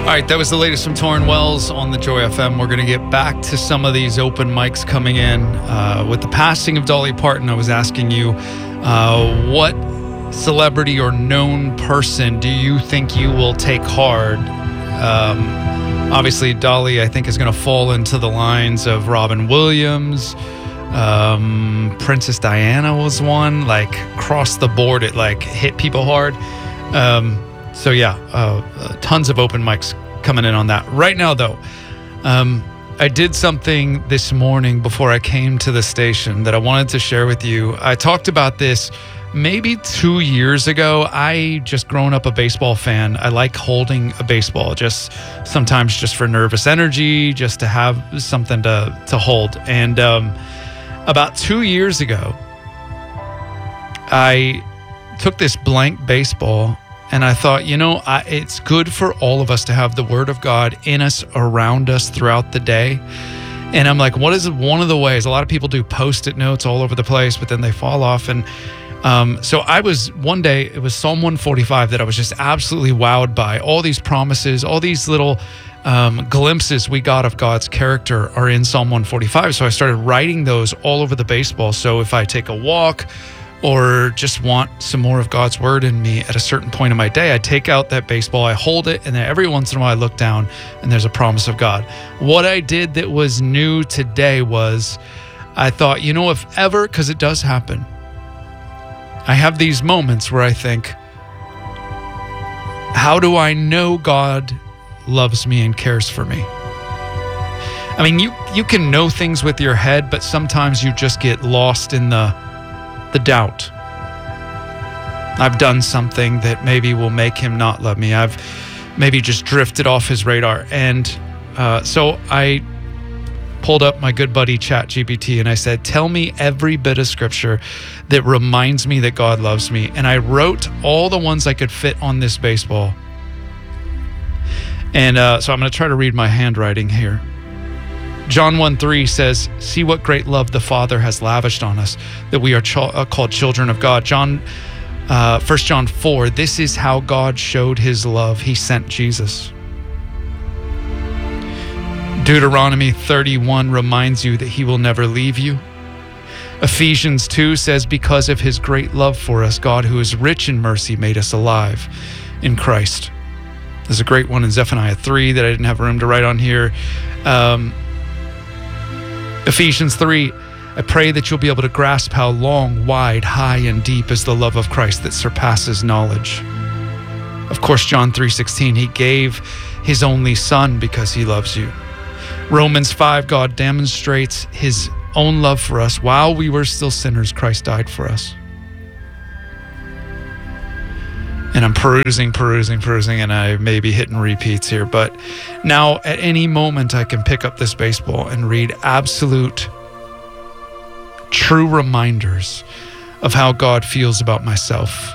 All right, that was the latest from Torrin Wells on the Joy FM. We're going to get back to some of these open mics coming in. With the passing of Dolly Parton, I was asking you, what celebrity or known person do you think you will take hard? Obviously, Dolly, I think, is going to fall into the lines of Robin Williams. Princess Diana was one, like, across the board, it like hit people hard. So yeah, tons of open mics coming in on that. Right now, though, I did something this morning before I came to the station that I wanted to share with you. I talked about this maybe 2 years ago. I just grown up a baseball fan. I like holding a baseball, just sometimes just for nervous energy, just to have something to hold. And about 2 years ago, I took this blank baseball and I thought, it's good for all of us to have the Word of God in us, around us throughout the day. And I'm like, what is one of the ways? A lot of people do Post-it notes all over the place, but then they fall off. And so I was, one day, it was Psalm 145 that I was just absolutely wowed by. All these promises, all these little glimpses we got of God's character are in Psalm 145. So I started writing those all over the baseball. So if I take a walk or just want some more of God's word in me at a certain point in my day, I take out that baseball, I hold it, and then every once in a while I look down and there's a promise of God. What I did that was new today was I thought, if ever, because it does happen, I have these moments where I think, how do I know God loves me and cares for me? I mean, you can know things with your head, but sometimes you just get lost in the doubt. I've done something that maybe will make him not love me. I've maybe just drifted off his radar. And so I pulled up my good buddy ChatGPT and I said, tell me every bit of scripture that reminds me that God loves me. And I wrote all the ones I could fit on this baseball. And so I'm going to try to read my handwriting here. John 1:3 says, see what great love the Father has lavished on us, that we are called children of God. 1 John 4, this is how God showed his love. He sent Jesus. Deuteronomy 31 reminds you that he will never leave you. Ephesians 2 says, because of his great love for us, God, who is rich in mercy, made us alive in Christ. There's a great one in Zephaniah 3 that I didn't have room to write on here. Ephesians 3, I pray that you'll be able to grasp how long, wide, high, and deep is the love of Christ that surpasses knowledge. Of course, John 3:16, he gave his only son because he loves you. Romans 5, God demonstrates his own love for us. While we were still sinners, Christ died for us. And I'm perusing, and I may be hitting repeats here. But now, at any moment, I can pick up this baseball and read absolute, true reminders of how God feels about myself.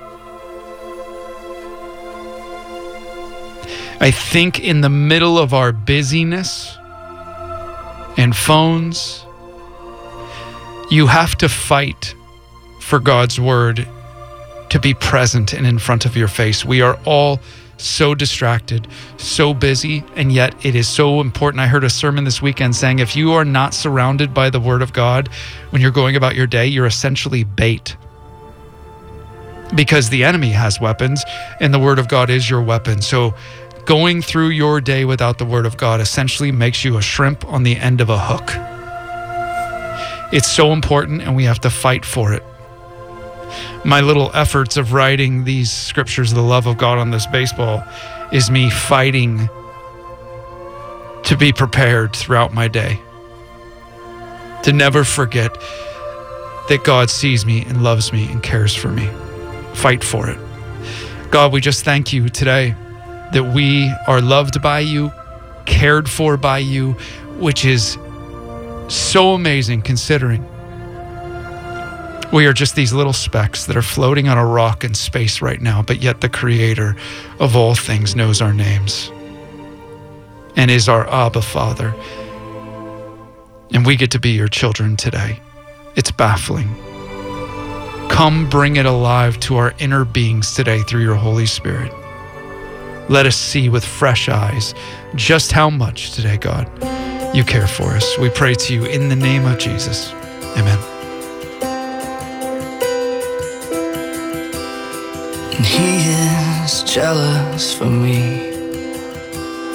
I think in the middle of our busyness and phones, you have to fight for God's word to be present and in front of your face. We are all so distracted, so busy, and yet it is so important. I heard a sermon this weekend saying if you are not surrounded by the word of God when you're going about your day, you're essentially bait. Because the enemy has weapons and the word of God is your weapon. So going through your day without the word of God essentially makes you a shrimp on the end of a hook. It's so important and we have to fight for it. My little efforts of writing these scriptures of the love of God on this baseball is me fighting to be prepared throughout my day. To never forget that God sees me and loves me and cares for me. Fight for it. God, we just thank you today that we are loved by you, cared for by you, which is so amazing considering we are just these little specks that are floating on a rock in space right now, but yet the creator of all things knows our names and is our Abba Father. And we get to be your children today. It's baffling. Come bring it alive to our inner beings today through your Holy Spirit. Let us see with fresh eyes just how much today, God, you care for us. We pray to you in the name of Jesus. Amen. He is jealous for me.